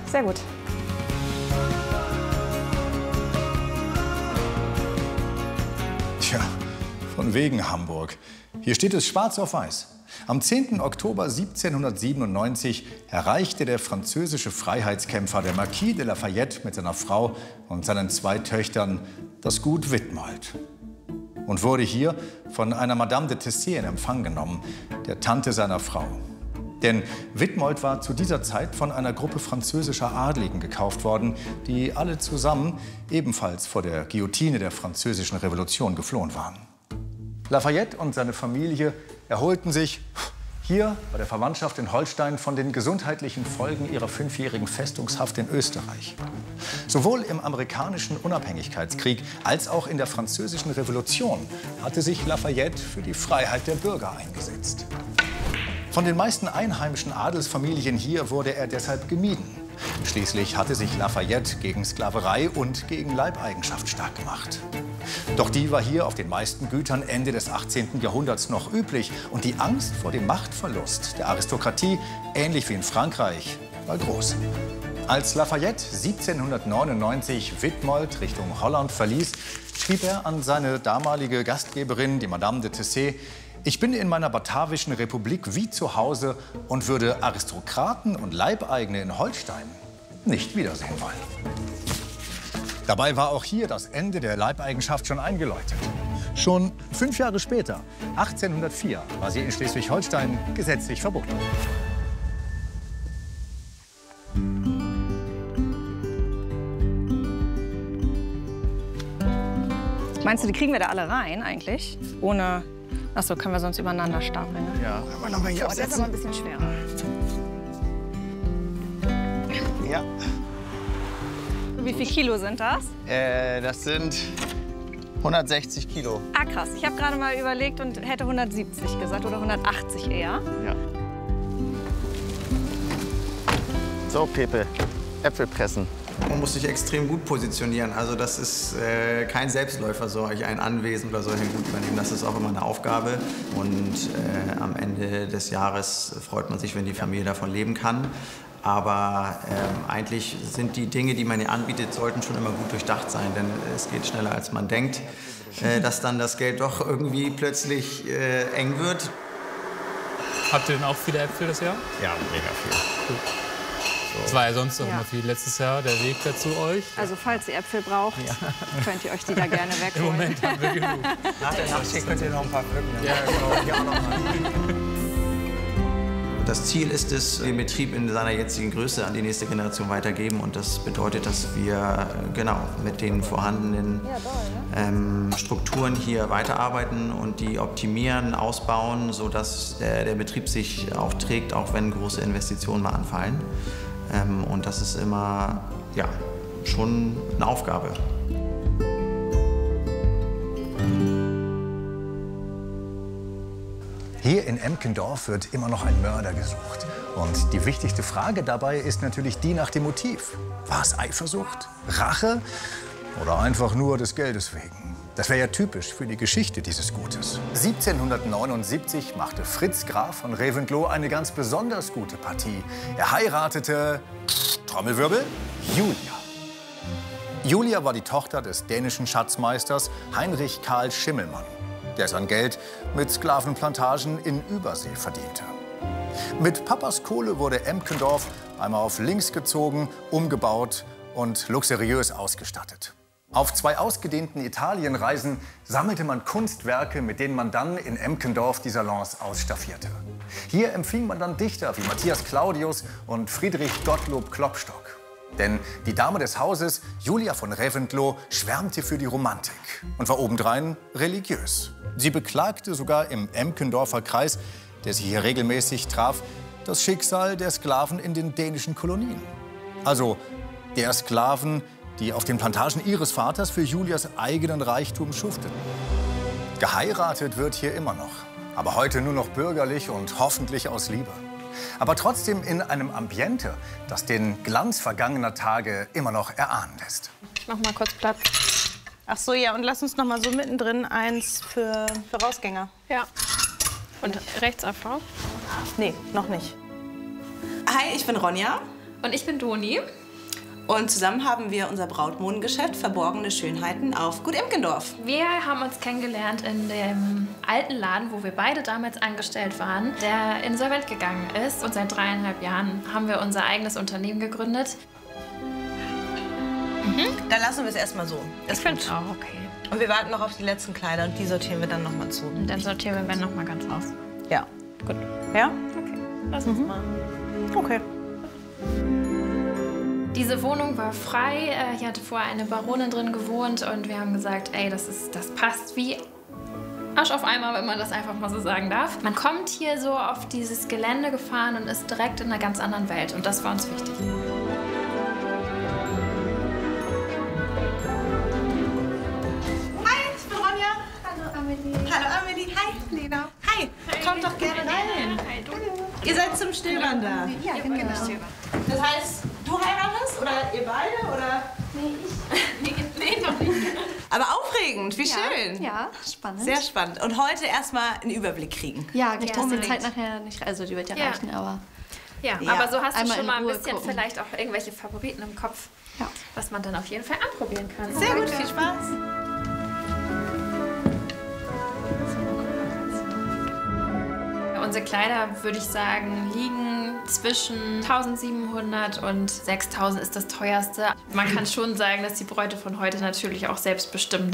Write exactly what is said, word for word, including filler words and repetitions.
Sehr gut. Tja, von wegen Hamburg. Hier steht es schwarz auf weiß. Am zehnten Oktober siebzehnhundertsiebenundneunzig erreichte der französische Freiheitskämpfer der Marquis de Lafayette mit seiner Frau und seinen zwei Töchtern das Gut Wittmold und wurde hier von einer Madame de Tessier in Empfang genommen, der Tante seiner Frau. Denn Wittmold war zu dieser Zeit von einer Gruppe französischer Adligen gekauft worden, die alle zusammen ebenfalls vor der Guillotine der Französischen Revolution geflohen waren. Lafayette und seine Familie erholten sich hier bei der Verwandtschaft in Holstein von den gesundheitlichen Folgen ihrer fünfjährigen Festungshaft in Österreich. Sowohl im amerikanischen Unabhängigkeitskrieg als auch in der Französischen Revolution hatte sich Lafayette für die Freiheit der Bürger eingesetzt. Von den meisten einheimischen Adelsfamilien hier wurde er deshalb gemieden. Schließlich hatte sich Lafayette gegen Sklaverei und gegen Leibeigenschaft stark gemacht. Doch die war hier auf den meisten Gütern Ende des achtzehnten Jahrhunderts noch üblich. Und die Angst vor dem Machtverlust der Aristokratie, ähnlich wie in Frankreich, war groß. Als Lafayette siebzehnhundertneunundneunzig Wittmold Richtung Holland verließ, schrieb er an seine damalige Gastgeberin, die Madame de Tessier: Ich bin in meiner batavischen Republik wie zu Hause und würde Aristokraten und Leibeigene in Holstein nicht wiedersehen wollen. Dabei war auch hier das Ende der Leibeigenschaft schon eingeläutet. Schon fünf Jahre später, achtzehnhundertvier, war sie in Schleswig-Holstein gesetzlich verboten. Meinst du, die kriegen wir da alle rein eigentlich? Ohne... Achso, können wir sonst übereinander stapeln, ne? Ja, aber noch mal hier oh, das ist aber ein bisschen schwerer. Ja. Wie viel Kilo sind das? Äh, das sind hundertsechzig Kilo. Ah, krass. Ich habe gerade mal überlegt und hätte hundertsiebzig gesagt oder hundertachtzig eher. Ja. So, Pepe, Äpfel pressen. Man muss sich extrem gut positionieren. Also das ist äh, kein Selbstläufer, solch ein Anwesen oder solch ein Gut übernehmen. Das ist auch immer eine Aufgabe. Und äh, am Ende des Jahres freut man sich, wenn die Familie davon leben kann. Aber ähm, eigentlich sind die Dinge, die man hier anbietet, sollten schon immer gut durchdacht sein. Denn es geht schneller, als man denkt, äh, dass dann das Geld doch irgendwie plötzlich äh, eng wird. Habt ihr denn auch viele Äpfel das Jahr? Ja, mega viel. Cool. Das war ja sonst auch Ja. immer viel letztes Jahr, der Weg dazu euch. Also falls ihr Äpfel braucht, ja. könnt ihr euch die da gerne wegholen. Im Moment haben wir genug. Nach der Nachtschicht könnt ihr noch ein paar pflücken. Ja, genau. Hier auch noch mal. Das Ziel ist es, den Betrieb in seiner jetzigen Größe an die nächste Generation weitergeben. Und das bedeutet, dass wir genau mit den vorhandenen ähm, Strukturen hier weiterarbeiten und die optimieren, ausbauen, sodass der, der Betrieb sich auch trägt, auch wenn große Investitionen mal anfallen. Ähm, und das ist immer ja, schon eine Aufgabe. Hier in Emkendorf wird immer noch ein Mörder gesucht. Und die wichtigste Frage dabei ist natürlich die nach dem Motiv. War es Eifersucht, Rache oder einfach nur des Geldes wegen? Das wäre ja typisch für die Geschichte dieses Gutes. siebzehnhundertneunundsiebzig machte Fritz Graf von Reventlow eine ganz besonders gute Partie. Er heiratete, Trommelwirbel, Julia. Julia war die Tochter des dänischen Schatzmeisters Heinrich Karl Schimmelmann, der sein Geld mit Sklavenplantagen in Übersee verdiente. Mit Papas Kohle wurde Emkendorf einmal auf links gezogen, umgebaut und luxuriös ausgestattet. Auf zwei ausgedehnten Italienreisen sammelte man Kunstwerke, mit denen man dann in Emkendorf die Salons ausstaffierte. Hier empfing man dann Dichter wie Matthias Claudius und Friedrich Gottlob Klopstock. Denn die Dame des Hauses, Julia von Reventlow, schwärmte für die Romantik und war obendrein religiös. Sie beklagte sogar im Emkendorfer Kreis, der sich hier regelmäßig traf, das Schicksal der Sklaven in den dänischen Kolonien. Also der Sklaven, die auf den Plantagen ihres Vaters für Julias eigenen Reichtum schufteten. Geheiratet wird hier immer noch, aber heute nur noch bürgerlich und hoffentlich aus Liebe. Aber trotzdem in einem Ambiente, das den Glanz vergangener Tage immer noch erahnen lässt. Ich mach mal kurz Platz. Ach so, ja, und lass uns noch mal so mittendrin eins für, für Rausgänger. Ja. Und rechts A V? Nee, noch nicht. Hi, ich bin Ronja. Und ich bin Doni. Und zusammen haben wir unser Brautmodengeschäft Verborgene Schönheiten auf Gut Imkendorf. Wir haben uns kennengelernt in dem alten Laden, wo wir beide damals angestellt waren, der insolvent gegangen ist. Und seit dreieinhalb Jahren haben wir unser eigenes Unternehmen gegründet. Mhm. Dann lassen wir es erstmal so. Ich finde es auch okay. Und wir warten noch auf die letzten Kleider und die sortieren wir dann noch mal zu. Und dann sortieren wir noch mal ganz aus. Ja. Gut. Ja? Okay, lass uns mhm. mal. Okay. Diese Wohnung war frei. Hier hatte vorher eine Baronin drin gewohnt und wir haben gesagt, ey, das, ist, das passt wie Arsch auf Eimer, wenn man das einfach mal so sagen darf. Man kommt hier so auf dieses Gelände gefahren und ist direkt in einer ganz anderen Welt und das war uns wichtig. Hi, ich bin Ronja. Hallo Amelie. Hallo Amelie. Hi, Lena. Hi, Hi. Kommt doch gerne rein. Hi, du. Ihr seid zum Stöbern da. Ja, genau. genau. Das heißt, du heiratest oder ihr beide oder? Nee, ich. nee, nee, noch nicht. Aber aufregend, wie ja, schön. Ja, spannend. Sehr spannend. Und heute erstmal einen Überblick kriegen. Ja, nicht, ja, dass die Zeit nachher nicht, also die wird ja, ja. reichen, aber... Ja, ja, aber so hast du schon mal ein bisschen gucken. vielleicht auch irgendwelche Favoriten im Kopf, ja. was man dann auf jeden Fall anprobieren kann. Sehr gut, viel Spaß. Unsere Kleider, würde ich sagen, liegen zwischen eintausendsiebenhundert und sechstausend ist das teuerste. Man kann schon sagen, dass die Bräute von heute natürlich auch selbst bestimmen.